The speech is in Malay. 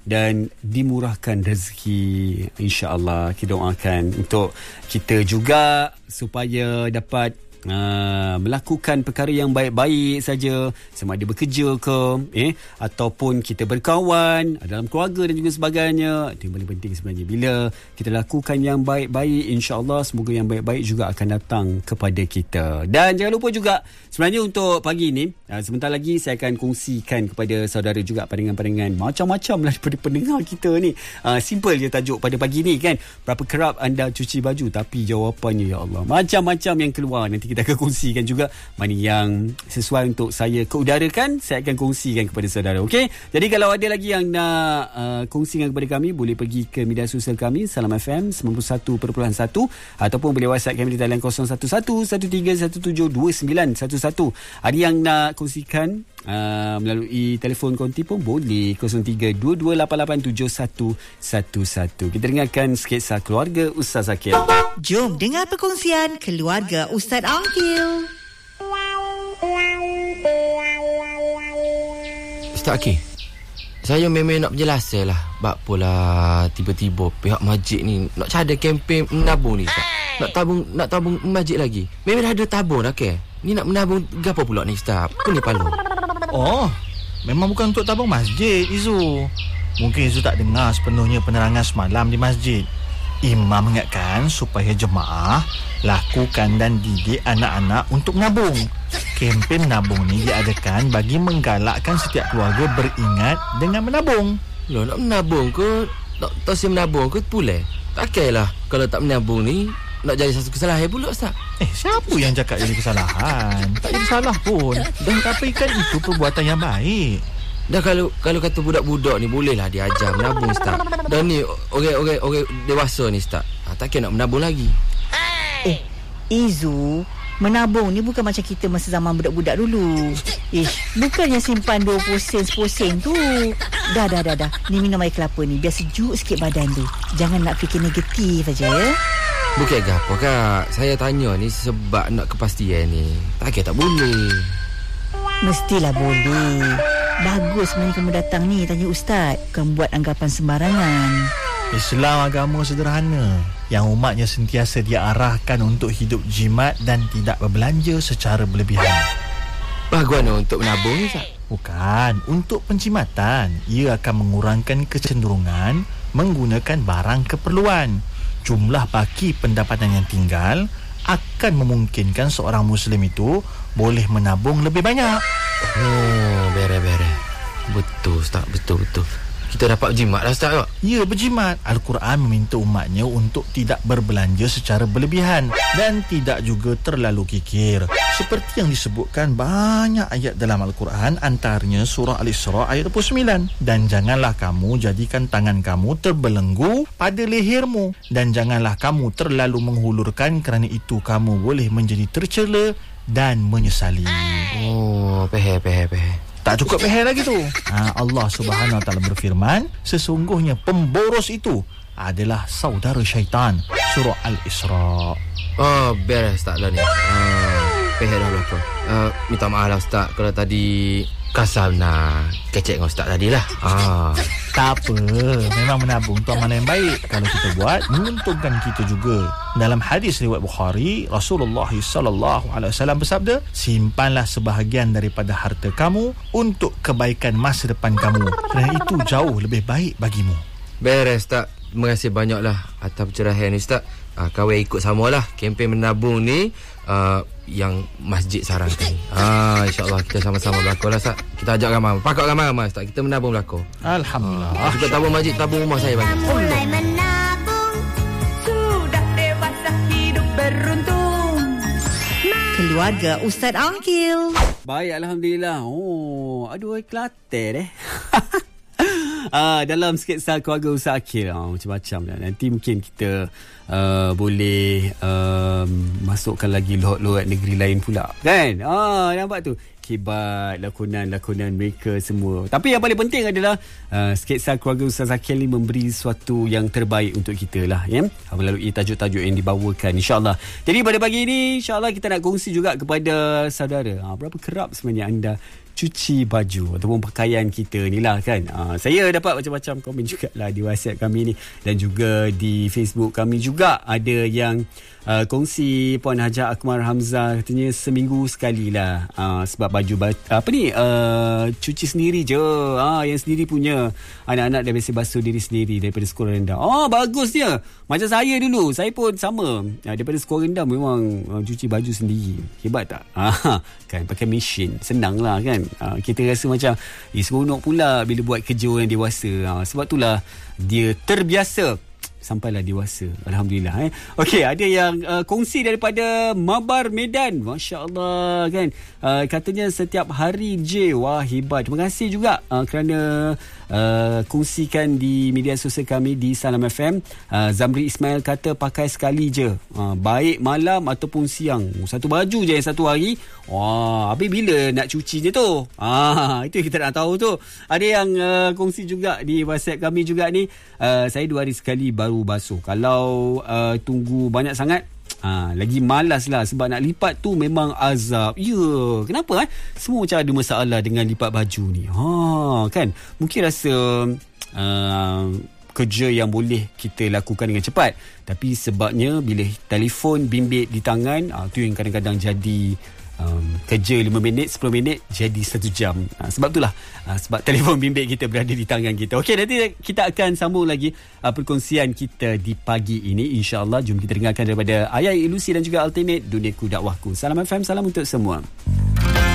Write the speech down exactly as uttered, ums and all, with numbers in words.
dan dimurahkan rezeki, insya-Allah. Kita doakan untuk kita juga supaya dapat Uh, melakukan perkara yang baik-baik saja, sama ada bekerja ke eh ataupun kita berkawan dalam keluarga dan juga sebagainya. Itu yang paling penting sebenarnya. Bila kita lakukan yang baik-baik, insya-Allah semoga yang baik-baik juga akan datang kepada kita. Dan jangan lupa juga sebenarnya untuk pagi ini, uh, sebentar lagi saya akan kongsikan kepada saudara juga pandangan-pandangan macam-macam lah daripada pendengar kita ni. Uh, simple je tajuk pada pagi ni kan. Berapa kerap anda cuci baju? Tapi jawapannya, ya Allah, macam-macam yang keluar. Nanti kita akan kongsikan juga mana yang sesuai untuk saya keudarakan, saya akan kongsikan kepada saudara. Okey, jadi kalau ada lagi yang nak uh, kongsikan kepada kami, boleh pergi ke media sosial kami Salam F M sembilan puluh satu perpuluhan satu, ataupun boleh WhatsApp kami di talian kosong satu satu satu tiga satu tujuh dua sembilan satu satu. Ada yang nak kongsikan uh, melalui telefon konti pun boleh, kosong tiga dua dua lapan lapan tujuh satu satu satu. Kita dengarkan sketsa keluarga Ustaz Akil. Jom dengar perkongsian keluarga Ustaz Akil. Ustaz Akil, saya memang nak berjelaskan lah bak pola tiba-tiba pihak masjid ni nak ada kempen menabung ni, Ustaz. Nak tabung nak tabung masjid lagi. Memang dah ada tabung dah ke? Ni nak menabung gapo pula ni, Ustaz? Apa ni palu? Oh, memang bukan untuk tabung masjid, Izu. Mungkin Izu tak dengar sepenuhnya penerangan semalam di masjid. Imam mengingatkan supaya jemaah lakukan dan didik anak-anak untuk menabung. Kempen menabung ni diadakan bagi menggalakkan setiap keluarga beringat dengan menabung. Loh, nak menabung ke? Tak tahu menabung ke pula? Tak kira lah. Kalau tak menabung ni nak jadi satu kesalahan pula, Ustaz. Eh, siapa yang cakap jadi kesalahan? Tak jadi salah pun. Dan tapi kan itu perbuatan yang baik. Dah kalau kalau kata budak-budak ni bolehlah diajar menabung, Ustaz. Dan ni orang-orang orang dewasa ni, Ustaz. Ha, tak kira nak menabung lagi. Eh, Izu, menabung ni bukan macam kita masa zaman budak-budak dulu. Eh, bukannya simpan dua puluh sen, sepuluh sen tu. Dah, dah, dah, dah. Ni minum air kelapa ni, biar sejuk sikit badan tu. Jangan nak fikir negatif aja, ya. Bukan ke apa, Kak. Saya tanya ni sebab nak kepastian ni. Tak kira tak boleh. Mestilah boleh. Bagus sebenarnya kamu datang ni tanya Ustaz, bukan buat anggapan sembarangan. Islam agama sederhana yang umatnya sentiasa diarahkan untuk hidup jimat dan tidak berbelanja secara berlebihan. Bagaimana untuk menabung ni, Ustaz? Bukan, untuk penjimatan. Ia akan mengurangkan kecenderungan menggunakan barang keperluan. Jumlah baki pendapatan yang tinggal akan memungkinkan seorang Muslim itu boleh menabung lebih banyak. Oh, bere-bere. Betul, Ustaz. Betul-betul. Kita dapat berjimat lah, Ustaz. Ya, berjimat. Al-Quran meminta umatnya untuk tidak berbelanja secara berlebihan dan tidak juga terlalu kikir. Seperti yang disebutkan banyak ayat dalam Al-Quran, antaranya surah Al-Isra ayat dua puluh sembilan. Dan janganlah kamu jadikan tangan kamu terbelenggu pada lehermu. Dan janganlah kamu terlalu menghulurkan, kerana itu kamu boleh menjadi tercela dan menyesali. Oh, pehe, pehe, pehe. Tak cukup pehe lagi tu. Ha, Allah Subhanahu Wa Taala berfirman, sesungguhnya pemboros itu adalah saudara syaitan. Surah Al-Isra. Oh, beres tak lah ni. Ah, pehe dah lupa. Uh, minta maaf lah, Ustaz, kalau tadi kasar nak kecek dengan Ustaz tadi lah. Ah. Tak apa, memang menabung tu amalan yang baik. Kalau kita buat, menguntungkan kita juga. Dalam hadis riwayat Bukhari, Rasulullah sallallahu alaihi wasallam bersabda, simpanlah sebahagian daripada harta kamu untuk kebaikan masa depan kamu, kerana itu jauh lebih baik bagimu. Beres, Ustaz. Terima kasih banyaklah atas pencerahan ni, Ustaz. Uh, kawan ikut samalah kempen menabung ni uh, yang masjid sarankan ni. Ah, insya-Allah kita sama-sama berlakon lah, Ustaz. Kita ajak ramai, pakak ramai-ramai, Ustaz. Kita menabung berlakon. Alhamdulillah. Uh, juga tabung masjid, tabung rumah saya banyak. Mulai menabung, sudah dewasa hidup beruntung. Keluarga Ustaz Akil. Baik, Alhamdulillah. Oh, aduh, Kelantan eh. Ah, dalam sketsa keluarga Ustaz Akil, ah, macam-macam lah. Nanti mungkin kita uh, boleh uh, masukkan lagi lorat-lorat negeri lain pula, kan? Ah, nampak tu. akibat lakonan-lakonan mereka semua. Tapi yang paling penting adalah uh, sketsa keluarga Ustaz Zakir ni memberi sesuatu yang terbaik untuk kita lah, ya, melalui tajuk-tajuk yang dibawakan, insyaAllah. Jadi pada pagi ini, insyaAllah kita nak kongsi juga kepada saudara, ha, berapa kerap sebenarnya anda cuci baju ataupun pakaian kita ni lah kan. Ha, saya dapat macam-macam komen jugalah di WhatsApp kami ni, dan juga di Facebook kami juga ada yang uh, kongsi. Puan Hajar Akmal Hamzah katanya seminggu sekali lah, uh, sebab baju bat- apa ni uh, cuci sendiri je, uh, yang sendiri punya. Anak-anak dah biasa basuh diri sendiri daripada sekolah rendah. Oh, bagus dia. Macam saya dulu, saya pun sama, uh, daripada sekolah rendah memang uh, cuci baju sendiri. Hebat tak? Uh, kan pakai mesin, senang lah kan. Uh, kita rasa macam eh, seronok pula bila buat kerja orang dewasa. Uh, sebab itulah dia terbiasa sampailah dewasa. Alhamdulillah. Eh. Okey, ada yang uh, kongsi daripada Mabar Medan. Masya Allah kan. Uh, katanya setiap hari je. Wah, hebat. Terima kasih juga uh, kerana uh, kongsikan di media sosial kami di Salam F M. Uh, Zamri Ismail kata pakai sekali je. Uh, baik malam ataupun siang. Satu baju je yang satu hari. Wah, habis bila nak cuci je tu? Ah, itu kita nak tahu tu. Ada yang uh, kongsi juga di WhatsApp kami juga ni. Uh, saya dua hari sekali baru basuh. Kalau uh, tunggu banyak sangat, uh, lagi malas lah, sebab nak lipat tu memang azab. Ya, kenapa eh? Semua macam ada masalah dengan lipat baju ni. Ha, kan? Mungkin rasa uh, kerja yang boleh kita lakukan dengan cepat, tapi sebabnya bila telefon bimbit di tangan, uh, tu yang kadang-kadang jadi Um, kerja lima minit, sepuluh minit jadi satu jam. uh, Sebab itulah uh, sebab telefon bimbit kita berada di tangan kita. Okey, nanti kita akan sambung lagi uh, perkongsian kita di pagi ini, insyaAllah. Jom kita dengarkan daripada Ayai Ilusi dan juga Ultimate Duniaku Dakwahku. Salam F M, salam untuk semua.